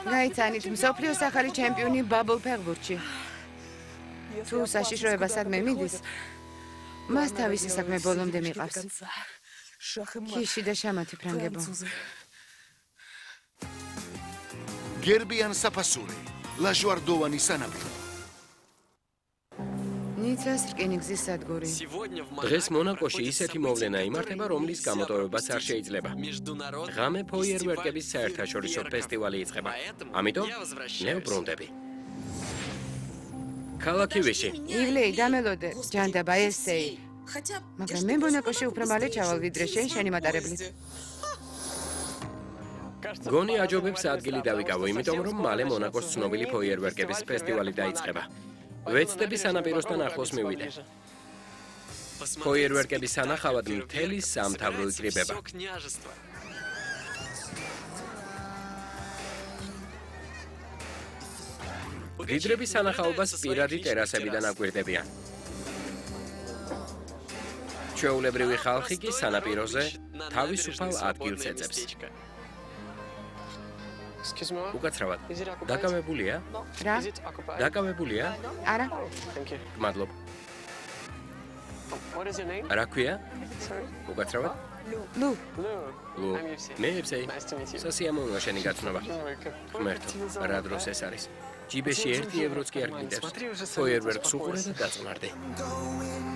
გაიცანით, მსოფლიოს ახალი ჩემპიონი ბაბლ ფეხბურთში. თუ საშიშროება სადმე მიდის, მას თავისი საქმე ბოლომდე მიყავს. ქიში და შამათი ფრანგებო. გერბიან საფასური, ლაჟვარდოვანი სანაპირო. ნიცას რკინიგზის სადგური. დღეს მონაკოში ისეთი მოვლენა იმართება, რომლის გამოტოვებაც არ შეიძლება. ღამე ფოიერვერკების საერთაშორისო ფესტივალი იწყება. ამიტომ ნეუბრუნდები. ქალაქი ვიში. ივლეი, დამელოდე, ჯანდაბა ესეი. მაგრამ მე მონაკოში უფრო მალე ჩავალ, ვიდრე შენი მატარებლით. გონი აჯობებს ადგილი დავიკავო, იმიტომ რომ მალე მონაკოს ცნობილი ფოიერვერკების ფესტივალი დაიწყება. ვეცდები სანაპიროსთან ახლოს მივიდე. ფოიერვერკების სანახავად მთელი სამთავრო იკრიბება. მდიდრების სანახაობას პირადი ტერასებიდან აკვირდებიან. ჩვეულებრივი ხალხი კი სანაპიროზე თავისუფალ ადგილს ეძებს. უკაცრავად, დაკავებულია? რა? დაკავებულია? არა. გმადლობ. რა ქვია? უკაცრავად? ლუ. ლუ. მე ევსეი. სასიამოვნოა შენი გაცნობა. ღმერთო, რა დროს ეს არის? ჯიბეში 1 ევროც კი არ გიდევს. ფოიერვერკს უყურე და დაწნარდი.